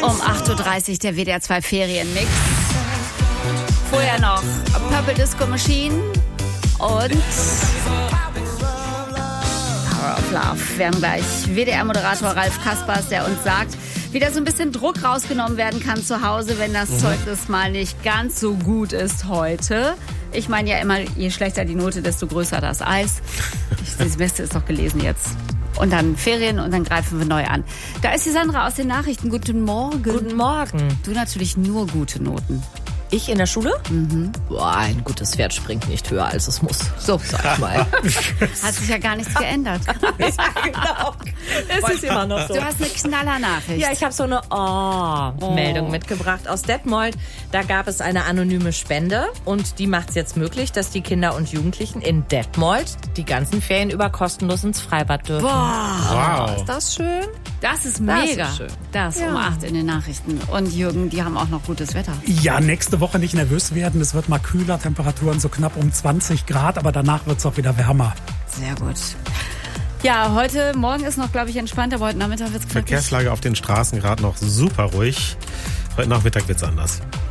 Um 8.30 Uhr der WDR 2 Ferienmix. Vorher noch Purple Disco Machine und Power of Love. Wir haben gleich WDR-Moderator Ralf Kaspers, der uns sagt, wie da so ein bisschen Druck rausgenommen werden kann zu Hause, wenn das Zeugnis mal nicht ganz so gut ist heute. Ich meine ja immer, je schlechter die Note, desto größer das Eis. Das Beste ist doch gelesen jetzt. Und dann Ferien und dann greifen wir neu an. Da ist die Sandra aus den Nachrichten. Guten Morgen. Guten Morgen. Du natürlich nur gute Noten. Ich in der Schule? Boah, ein gutes Pferd springt nicht höher, als es muss. So, sag ich mal. Hat sich ja gar nichts geändert. Ja, genau. Es ist immer noch so. Du hast eine Knallernachricht. Ja, ich habe so eine Meldung mitgebracht aus Detmold. Da gab es eine anonyme Spende und die macht es jetzt möglich, dass die Kinder und Jugendlichen in Detmold die ganzen Ferien über kostenlos ins Freibad dürfen. Wow. Ist das schön? Das ist mega. Das ist schön. Das Ja. um 8 in den Nachrichten. Und Jürgen, die haben auch noch gutes Wetter. Ja, nächste Woche nicht nervös werden. Es wird mal kühler, Temperaturen so knapp um 20 Grad, aber danach wird es auch wieder wärmer. Sehr gut. Ja, morgen ist noch, glaube ich, entspannt, aber heute Nachmittag wird es knackig. Verkehrslage auf den Straßen gerade noch super ruhig. Heute Nachmittag wird's anders.